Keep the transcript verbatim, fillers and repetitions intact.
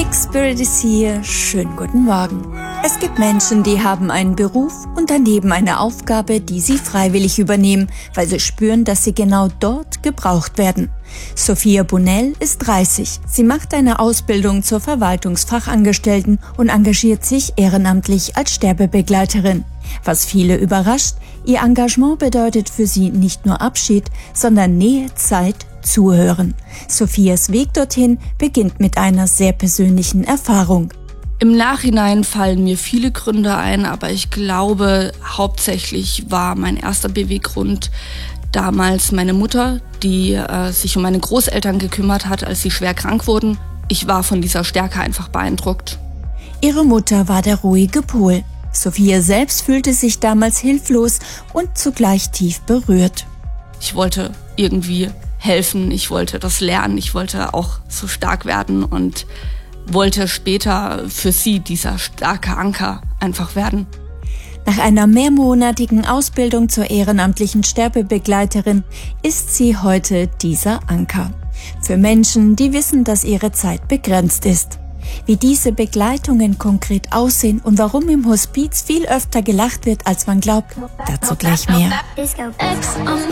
X-Spirit ist hier. Schönen guten Morgen. Es gibt Menschen, die haben einen Beruf und daneben eine Aufgabe, die sie freiwillig übernehmen, weil sie spüren, dass sie genau dort gebraucht werden. Sophia Bunell ist dreißig. Sie macht eine Ausbildung zur Verwaltungsfachangestellten und engagiert sich ehrenamtlich als Sterbebegleiterin. Was viele überrascht, ihr Engagement bedeutet für sie nicht nur Abschied, sondern Nähe, Zeit, Zuhören. Sophias Weg dorthin beginnt mit einer sehr persönlichen Erfahrung. Im Nachhinein fallen mir viele Gründe ein, aber ich glaube, hauptsächlich war mein erster Beweggrund damals meine Mutter, die äh, sich um meine Großeltern gekümmert hat, als sie schwer krank wurden. Ich war von dieser Stärke einfach beeindruckt. Ihre Mutter war der ruhige Pol. Sophia selbst fühlte sich damals hilflos und zugleich tief berührt. Ich wollte irgendwie helfen, ich wollte das lernen, ich wollte auch so stark werden und wollte später für sie dieser starke Anker einfach werden. Nach einer mehrmonatigen Ausbildung zur ehrenamtlichen Sterbebegleiterin ist sie heute dieser Anker. Für Menschen, die wissen, dass ihre Zeit begrenzt ist. Wie diese Begleitungen konkret aussehen und warum im Hospiz viel öfter gelacht wird, als man glaubt, dazu gleich mehr.